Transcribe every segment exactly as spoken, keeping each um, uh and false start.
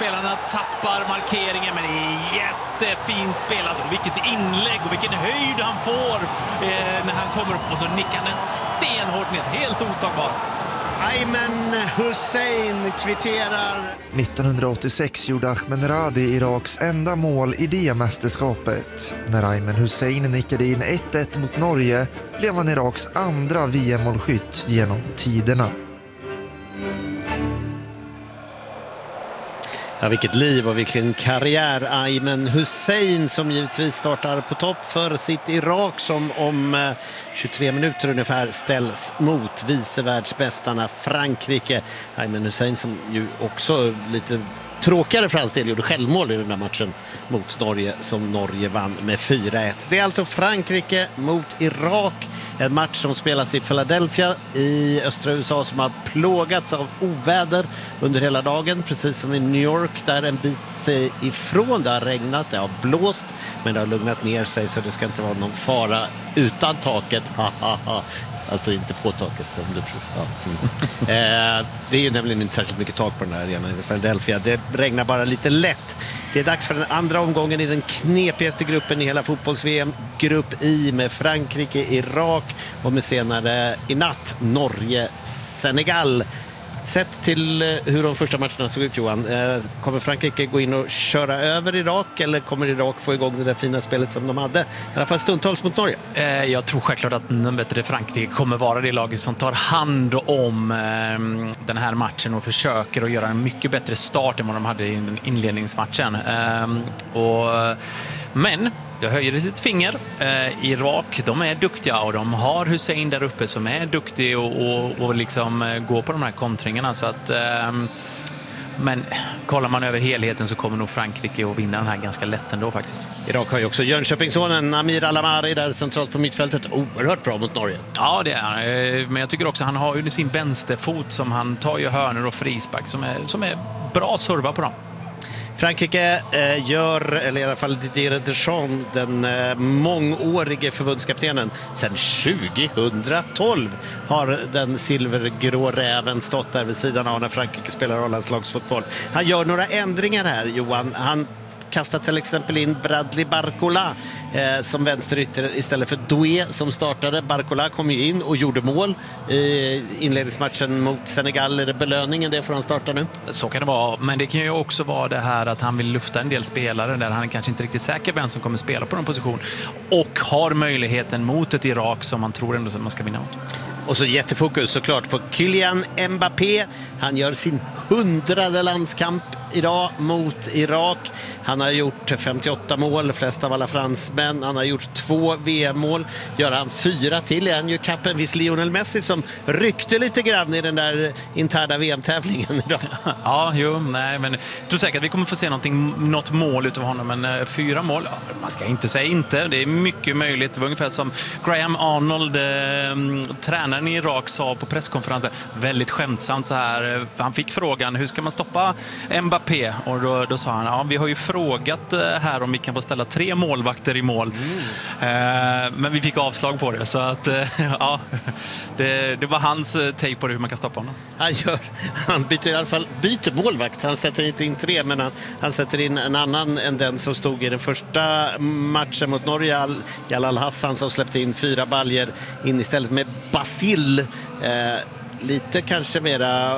spelarna tappar markeringen, men det är jättefint spelat. Och vilket inlägg och vilken höjd han får eh, när han kommer upp och så nickar han den stenhårt ner. Helt otagbar. Ayman Hussein kvitterar. nittonhundraåttiosex gjorde Ahmed Radi Iraks enda mål i det mästerskapet. När Ayman Hussein nickade in ett ett mot Norge blev han Iraks andra V M-målskytt genom tiderna. Ja, vilket liv och vilken karriär. Ayman Hussein som givetvis startar på topp för sitt Irak som om tjugotre minuter ungefär ställs mot vicevärldsbästarna Frankrike. Ayman Hussein som ju också lite tråkigare för hans del gjorde självmål i den där matchen mot Norge som Norge vann med fyra ett. Det är alltså Frankrike mot Irak. En match som spelas i Philadelphia i östra U S A som har plågats av oväder under hela dagen. Precis som i New York där en bit ifrån det har regnat. Det har blåst men det har lugnat ner sig så det ska inte vara någon fara utan taket. Alltså inte på taket. Om du ja. mm. eh, det är ju nämligen inte särskilt mycket tak på den här arenan i Philadelphia. Det regnar bara lite lätt. Det är dags för den andra omgången i den knepigaste gruppen i hela fotbolls-V M. Grupp I med Frankrike, Irak och med senare i natt Norge, Senegal. Sett till hur de första matcherna såg ut, Johan, kommer Frankrike gå in och köra över Irak eller kommer Irak få igång det där fina spelet som de hade? I alla fall stundtals mot Norge. Jag tror självklart att Frankrike kommer vara det laget som tar hand om den här matchen och försöker att göra en mycket bättre start än vad de hade i inledningsmatchen. Och men jag höjer ett finger. Eh, Irak, de är duktiga och de har Hussein där uppe som är duktig och, och, och liksom eh, går på de här kontringarna. Så att, eh, men kollar man över helheten så kommer nog Frankrike att vinna den här ganska lätt ändå faktiskt. Irak har ju också Jönköpingssonen Amir Al-Amari där centralt på mittfältet. Oerhört bra mot Norge. Ja, det är men jag tycker också han har ju sin vänsterfot som han tar ju hörnor och frispark som är, som är bra serva på dem. Frankrike eh, gör, eller i alla fall Didier Deschamps, den eh, mångårige förbundskaptenen. Sedan tjugohundratolv har den silvergrå räven stått där vid sidan av när Frankrike spelar A-landslagsfotboll. Han gör några ändringar här, Johan. Han kastar till exempel in Bradley Barcola eh, som vänsterytter istället för Doué som startade. Barcola kom ju in och gjorde mål i inledningsmatchen mot Senegal. Är det belöningen det får han starta nu? Så kan det vara, men det kan ju också vara det här att han vill lufta en del spelare där han är kanske inte riktigt säker vem som kommer spela på den position och har möjligheten mot ett Irak som man tror ändå att man ska vinna mot. Och så jättefokus såklart på Kylian Mbappé. Han gör sin hundrade landskamp idag mot Irak. Han har gjort femtioåtta mål, flest av alla fransmän. Han har gjort två V M-mål. Gör han fyra till är han ju kappen viss Lionel Messi som ryckte lite grann i den där interna V M-tävlingen idag. Ja, jo, nej, men jag tror säkert att vi kommer få se någonting, något mål utav honom. Men fyra mål, ja, man ska inte säga inte. Det är mycket möjligt. Det var ungefär som Graham Arnold, eh, tränaren i Irak, sa på presskonferensen. Väldigt skämtsamt så här. Han fick frågan, hur ska man stoppa Mbappé? Och då, då sa han, ja, vi har ju frågat här om vi kan få ställa tre målvakter i mål. Mm. Eh, men vi fick avslag på det. Så att, eh, ja, det, det var hans take på det, hur man kan stoppa honom. Han, gör, han byter i alla fall byter målvakt. Han sätter inte in tre, men han, han sätter in en annan än den som stod i den första matchen mot Norge. Jalal Hassan som släppte in fyra baljer in istället med Basil. Eh, Lite kanske mera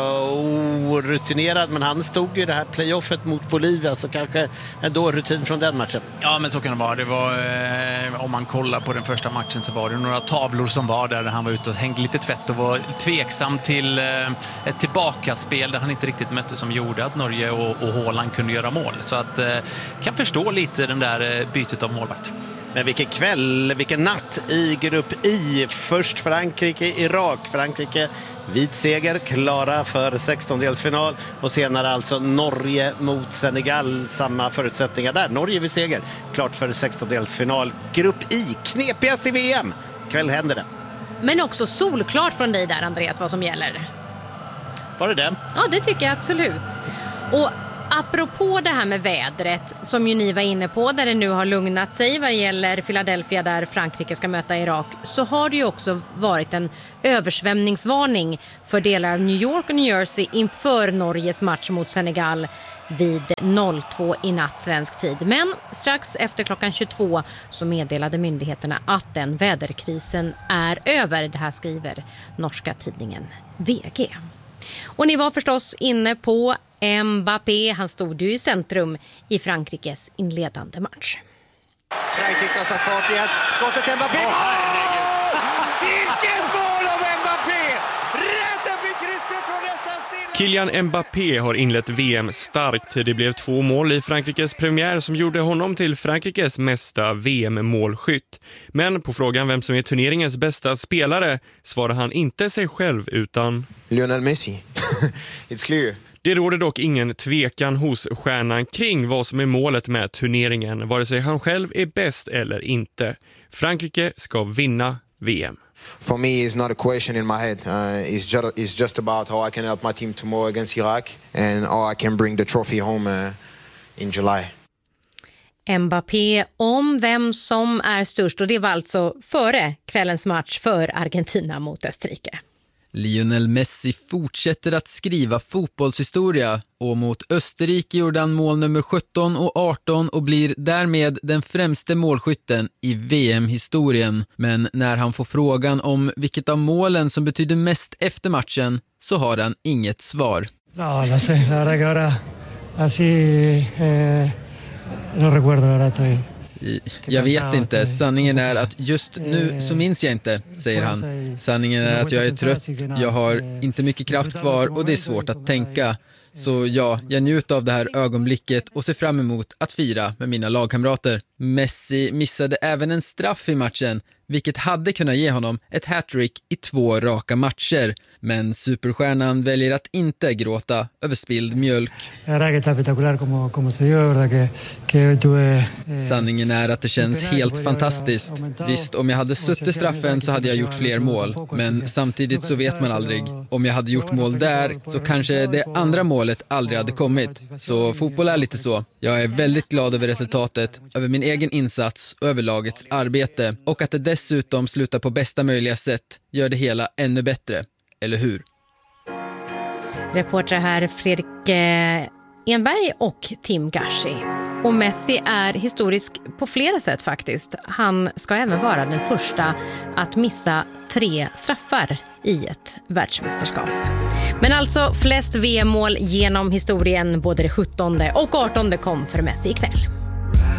orutinerad, men han stod ju det här playoffet mot Bolivia, så kanske ändå rutin från den matchen. Ja, men så kan det vara. Det var, eh, om man kollar på den första matchen så var det några tavlor som var där han var ute och hängde lite tvätt och var tveksam till eh, ett tillbakaspel där han inte riktigt mötte som gjorde att Norge och, och Haaland kunde göra mål. Så att eh, kan förstå lite den där eh, bytet av målvakt. Men vilken kväll, vilken natt i grupp I. Först Frankrike, Irak. Frankrike vit seger, klara för sextondelsfinal. Och senare alltså Norge mot Senegal. Samma förutsättningar där. Norge vid seger, klart för sextondelsfinal. Grupp I, knepigast i V M. Kväll händer det. Men också solklart från dig där, Andreas, vad som gäller. Var det det? Ja, det tycker jag absolut. Och apropå det här med vädret som ju ni var inne på, där det nu har lugnat sig vad gäller Philadelphia där Frankrike ska möta Irak, så har det ju också varit en översvämningsvarning för delar av New York och New Jersey inför Norges match mot Senegal vid noll två i natt svensk tid. Men strax efter klockan tjugotvå så meddelade myndigheterna att den väderkrisen är över. Det här skriver norska tidningen V G. Och ni var förstås inne på Mbappé. Han stod ju i centrum i Frankrikes inledande match. Frankrike har satt fart igen. Skottet Mbappé. Oh, vilket mål av Mbappé! Rätten blir krysset från nästan stilla. Kylian Mbappé har inlett V M starkt. Det blev två mål i Frankrikes premiär som gjorde honom till Frankrikes mesta V M-målskytt. Men på frågan vem som är turneringens bästa spelare svarar han inte sig själv utan Lionel Messi. It's clear. Det råder dock ingen tvekan hos stjärnan kring vad som är målet med turneringen, vare sig han själv är bäst eller inte. Frankrike ska vinna V M. For me, it's not a question in my head. Uh, it's, just, it's just about how I can help my team tomorrow against Iraq and how I can bring the trophy home uh, in July. Mbappé om vem som är störst, och det var alltså före kvällens match för Argentina mot Österrike. Lionel Messi fortsätter att skriva fotbollshistoria och mot Österrike gjorde han mål nummer sjutton och arton och blir därmed den främste målskytten i V M-historien. Men när han får frågan om vilket av målen som betyder mest efter matchen så har han inget svar. No, no sé, la verdad que ahora así eh, no recuerdo, la verdad estoy. Jag vet inte. Sanningen är att just nu så minns jag inte, säger han. Sanningen är att jag är trött. Jag har inte mycket kraft kvar och det är svårt att tänka. Så ja, jag njuter av det här ögonblicket och ser fram emot att fira med mina lagkamrater. Messi missade även en straff i matchen, vilket hade kunnat ge honom ett hattrick i två raka matcher. Men superstjärnan väljer att inte gråta över spilld mjölk. Sanningen är att det känns helt fantastiskt. Visst, om jag hade suttit straffen så hade jag gjort fler mål. Men samtidigt så vet man aldrig. Om jag hade gjort mål där så kanske det andra målet aldrig hade kommit. Så fotboll är lite så. Jag är väldigt glad över resultatet, över min egen insats och över lagets arbete. Och att det dessutom slutar på bästa möjliga sätt gör det hela ännu bättre. Eller hur? Reporter här Fredrik Enberg och Tim Gashi. Och Messi är historisk på flera sätt faktiskt. Han ska även vara den första att missa tre straffar i ett världsmästerskap. Men alltså flest V M-mål genom historien, både det sjuttonde och artonde kom för Messi ikväll.